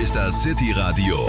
ist das City Radio,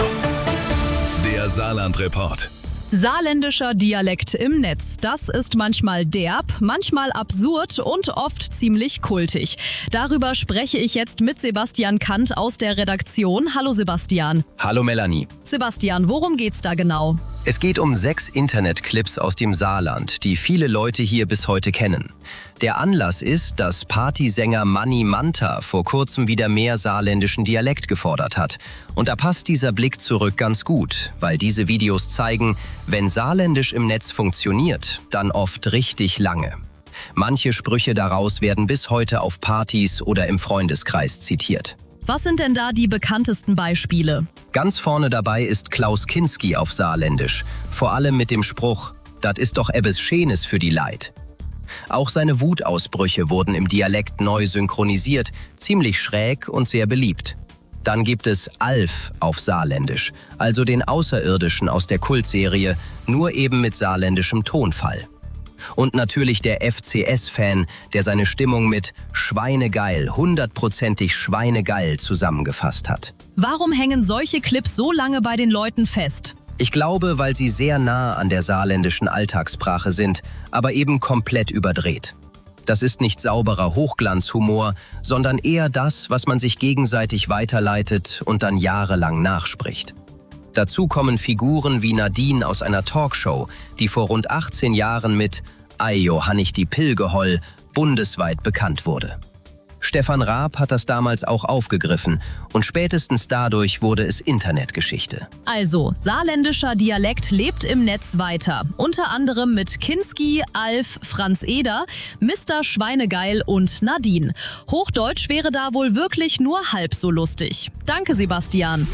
der Saarland-Report. Saarländischer Dialekt im Netz. Das ist manchmal derb, manchmal absurd und oft ziemlich kultig. Darüber spreche ich jetzt mit Sebastian Kant aus der Redaktion. Hallo Sebastian. Hallo Melanie. Sebastian, worum geht's da genau? Es geht um 6 Internetclips aus dem Saarland, die viele Leute hier bis heute kennen. Der Anlass ist, dass Partysänger Manni Manta vor kurzem wieder mehr saarländischen Dialekt gefordert hat. Und da passt dieser Blick zurück ganz gut, weil diese Videos zeigen, wenn Saarländisch im Netz funktioniert, dann oft richtig lange. Manche Sprüche daraus werden bis heute auf Partys oder im Freundeskreis zitiert. Was sind denn da die bekanntesten Beispiele? Ganz vorne dabei ist Klaus Kinski auf Saarländisch, vor allem mit dem Spruch, „Dat ist doch ebbes Scheenes für die Leid". Auch seine Wutausbrüche wurden im Dialekt neu synchronisiert, ziemlich schräg und sehr beliebt. Dann gibt es Alf auf Saarländisch, also den Außerirdischen aus der Kultserie, nur eben mit saarländischem Tonfall. Und natürlich der FCS-Fan, der seine Stimmung mit Schweinegeil, 100%ig Schweinegeil zusammengefasst hat. Warum hängen solche Clips so lange bei den Leuten fest? Ich glaube, weil sie sehr nah an der saarländischen Alltagssprache sind, aber eben komplett überdreht. Das ist nicht sauberer Hochglanzhumor, sondern eher das, was man sich gegenseitig weiterleitet und dann jahrelang nachspricht. Dazu kommen Figuren wie Nadine aus einer Talkshow, die vor rund 18 Jahren mit „Ajo, han ich die Pill geholl" bundesweit bekannt wurde. Stefan Raab hat das damals auch aufgegriffen und spätestens dadurch wurde es Internetgeschichte. Also, saarländischer Dialekt lebt im Netz weiter. Unter anderem mit Kinski, Alf, Franz Eder, Mr. Schweinegeil und Nadine. Hochdeutsch wäre da wohl wirklich nur halb so lustig. Danke, Sebastian.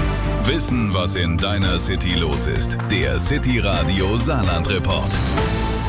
Wissen, was in deiner City los ist. Der City Radio Saarland-Report.